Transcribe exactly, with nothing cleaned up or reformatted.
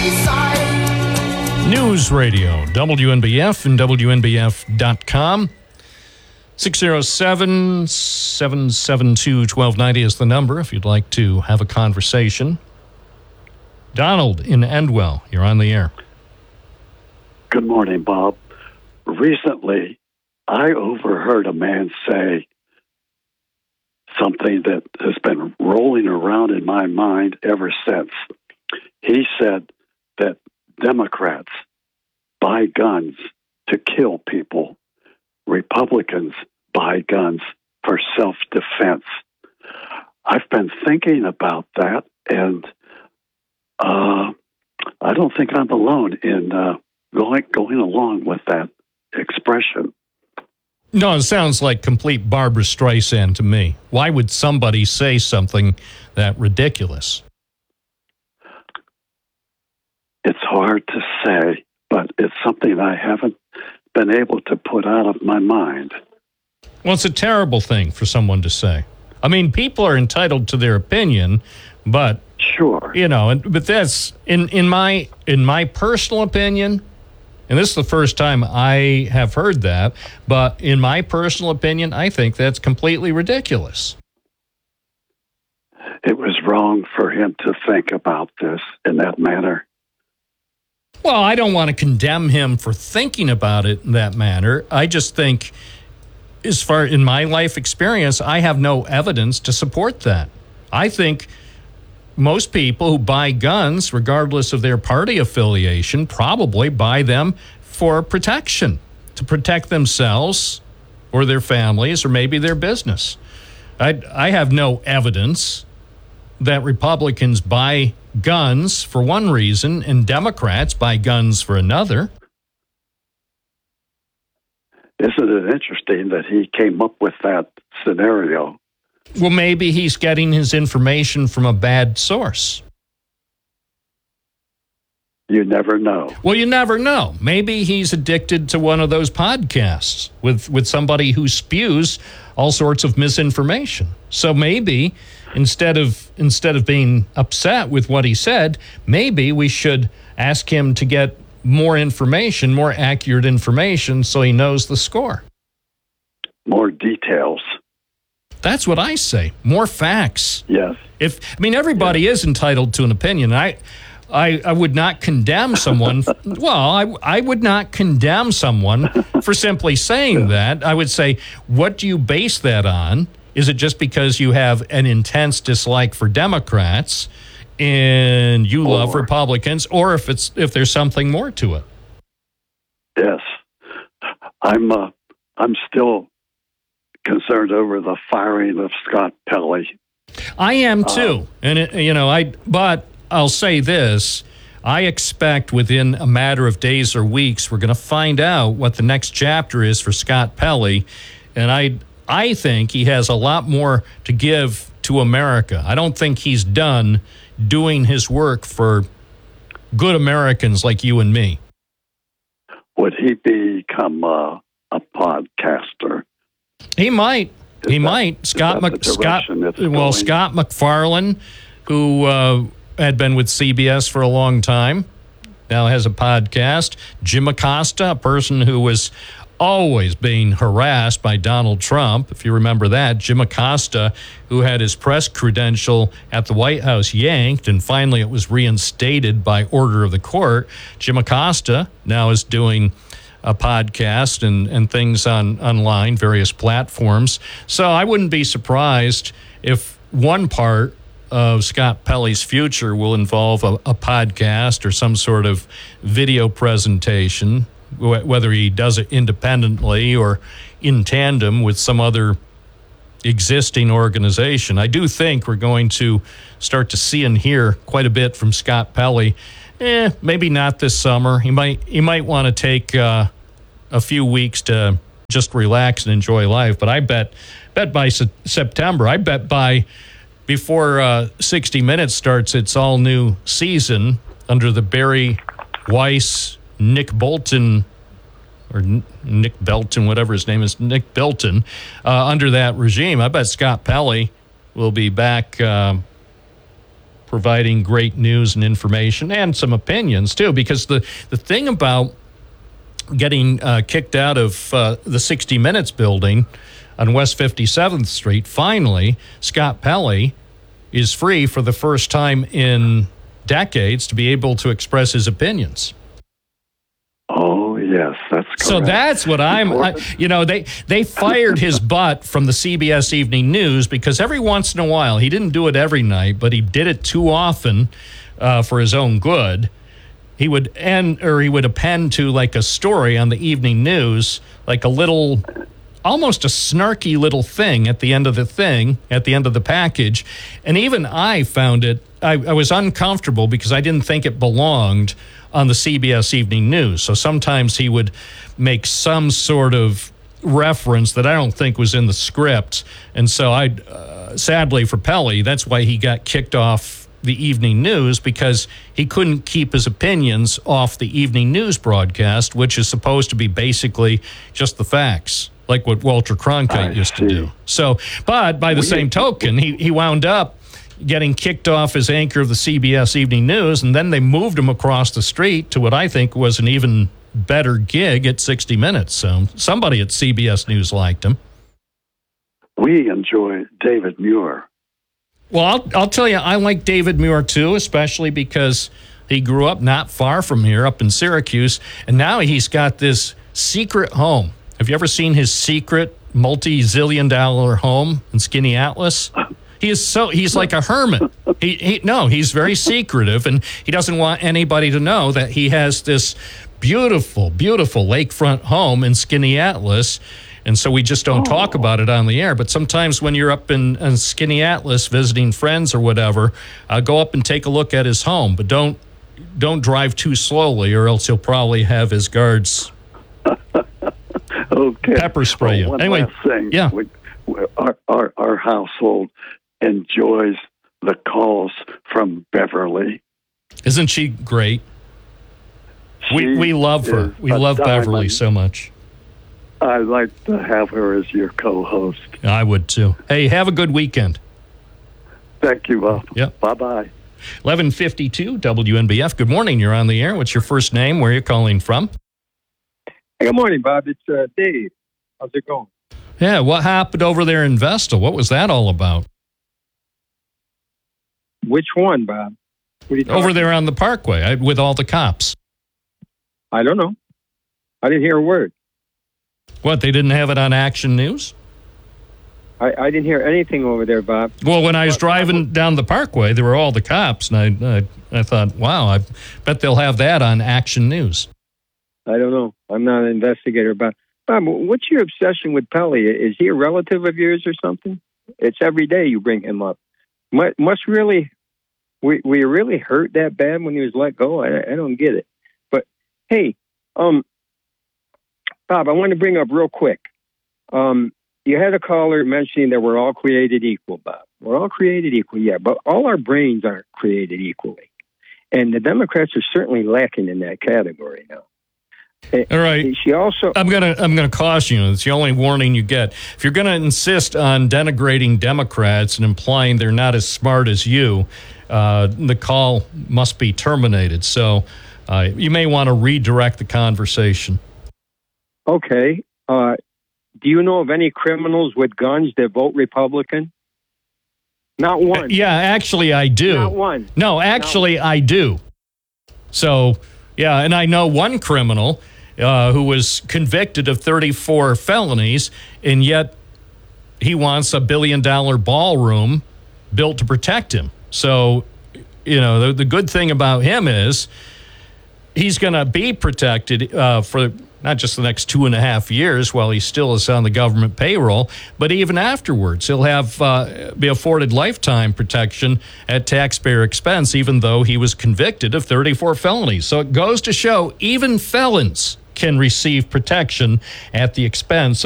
News Radio, W N B F and W N B F dot com. six oh seven, seven seven two, one two nine oh is the number if you'd like to have a conversation. Donald in Endwell, you're on the air. Good morning, Bob. Recently, I overheard a man say something that has been rolling around in my mind ever since. He said that Democrats buy guns to kill people. Republicans buy guns for self-defense. I've been thinking about that, and uh, I don't think I'm alone in uh, going going along with that expression. No, it sounds like complete Barbra Streisand to me. Why would somebody say something that ridiculous? It's hard to say, but it's something I haven't been able to put out of my mind. Well, it's a terrible thing for someone to say. I mean, people are entitled to their opinion, but sure, you know, but that's in in my in my personal opinion, and this is the first time I have heard that, but in my personal opinion, I think that's completely ridiculous. It was wrong for him to think about this in that manner. Well, I don't want to condemn him for thinking about it in that manner. I just think, as far in my life experience, I have no evidence to support that. I think most people who buy guns, regardless of their party affiliation, probably buy them for protection, to protect themselves or their families or maybe their business. I, I have no evidence that Republicans buy guns for one reason and Democrats buy guns for another. Isn't it interesting that he came up with that scenario? Well, maybe he's getting his information from a bad source. You never know. Well, you never know. Maybe he's addicted to one of those podcasts with, with somebody who spews all sorts of misinformation. So maybe instead of instead of being upset with what he said, maybe we should ask him to get more information, more accurate information, so he knows the score. More details. That's what I say. More facts. Yes. If I mean, everybody yes. is entitled to an opinion. I, I, I would not condemn someone. well, I, I would not condemn someone for simply saying that. I would say, what do you base that on? Is it just because you have an intense dislike for Democrats and you or, love Republicans, or if it's if there's something more to it? Yes, I'm. Uh, I'm still concerned over the firing of Scott Pelley. I am too, uh, and it, you know, I. But I'll say this: I expect within a matter of days or weeks, we're going to find out what the next chapter is for Scott Pelley, and I. I think he has a lot more to give to America. I don't think he's done doing his work for good Americans like you and me. Would he become uh, a podcaster? He might. Is he that, might. Scott Mc, Scott well, going? Scott MacFarlane, who uh, had been with C B S for a long time, now has a podcast. Jim Acosta, a person who was always being harassed by Donald Trump. If you remember that, Jim Acosta, who had his press credential at the White House yanked, and finally it was reinstated by order of the court. Jim Acosta now is doing a podcast and, and things on online, various platforms. So I wouldn't be surprised if one part of Scott Pelley's future will involve a, a podcast or some sort of video presentation, whether he does it independently or in tandem with some other existing organization. I do think we're going to start to see and hear quite a bit from Scott Pelley. Eh, maybe not this summer. He might he might want to take uh, a few weeks to just relax and enjoy life. But I bet bet by se- September, I bet by before uh, sixty minutes starts its all new season under the Barry Weiss, Nick Bolton, or Nick Belton, whatever his name is, Nick Belton, uh, under that regime. I bet Scott Pelley will be back uh, providing great news and information and some opinions, too, because the, the thing about getting uh, kicked out of uh, the sixty minutes building on West fifty-seventh Street, finally, Scott Pelley is free for the first time in decades to be able to express his opinions. Oh, yes, that's correct. So that's what I'm, I, you know, they, they fired his butt from the C B S Evening News because every once in a while, he didn't do it every night, but he did it too often uh, for his own good. He would end, or he would append to like a story on the evening news, like a little, almost a snarky little thing at the end of the thing, at the end of the package. And even I found it, I, I was uncomfortable because I didn't think it belonged on the C B S Evening News. So sometimes he would make some sort of reference that I don't think was in the script. And so I, uh, sadly for Pelley, that's why he got kicked off the evening news, because he couldn't keep his opinions off the evening news broadcast, which is supposed to be basically just the facts, like what Walter Cronkite I used see. to do. So, but by the we, same token, he, he wound up getting kicked off as anchor of the C B S Evening News, and then they moved him across the street to what I think was an even better gig at sixty minutes. So somebody at C B S News liked him. We enjoy David Muir. Well, I'll, I'll tell you, I like David Muir, too, especially because he grew up not far from here, up in Syracuse, and now he's got this secret home. Have you ever seen his secret multi-zillion dollar home in Skaneateles? He is so, he's like a hermit. He, he no, he's very secretive, and he doesn't want anybody to know that he has this beautiful, beautiful lakefront home in Skaneateles. And so we just don't oh. talk about it on the air. But sometimes when you're up in, in Skaneateles visiting friends or whatever, uh, go up and take a look at his home. But don't don't drive too slowly, or else he'll probably have his guards okay. pepper spray you. Oh, one anyway, last thing. yeah. We, we, our, our, our household enjoys the calls from Beverly. Isn't she great? She we we love her. We love diamond. Beverly so much. I'd like to have her as your co-host. I would, too. Hey, have a good weekend. Thank you, Bob. Yep. Bye-bye. eleven fifty-two W N B F. Good morning. You're on the air. What's your first name? Where are you calling from? Hey, good morning, Bob. It's uh, Dave. How's it going? Yeah, what happened over there in Vestal? What was that all about? Which one, Bob? What are you over there on the Parkway I, with all the cops. I don't know. I didn't hear a word. What, they didn't have it on Action News? I, I didn't hear anything over there, Bob. Well, when I was driving down the Parkway, there were all the cops, and I, I, I thought, wow, I bet they'll have that on Action News. I don't know. I'm not an investigator, but Bob, what's your obsession with Pelley? Is he a relative of yours or something? It's every day you bring him up. Must, must really, we we really hurt that bad when he was let go? I, I don't get it. But hey, um. Bob, I want to bring up real quick. Um, you had a caller mentioning that we're all created equal, Bob. We're all created equal, yeah, but all our brains aren't created equally. And the Democrats are certainly lacking in that category now. All right. She also. I'm gonna I'm gonna caution you. It's the only warning you get. If you're gonna insist on denigrating Democrats and implying they're not as smart as you, uh, the call must be terminated. So uh, you may want to redirect the conversation. Okay. Uh, do you know of any criminals with guns that vote Republican? Not one. Uh, yeah, actually, I do. Not one. No, actually, Not one. I do. So, yeah, and I know one criminal uh, who was convicted of thirty-four felonies, and yet he wants a billion-dollar ballroom built to protect him. So, you know, the, the good thing about him is he's going to be protected uh, for not just the next two and a half years while he still is on the government payroll, but even afterwards. He'll have uh, be afforded lifetime protection at taxpayer expense, even though he was convicted of thirty-four felonies. So it goes to show even felons can receive protection at the expense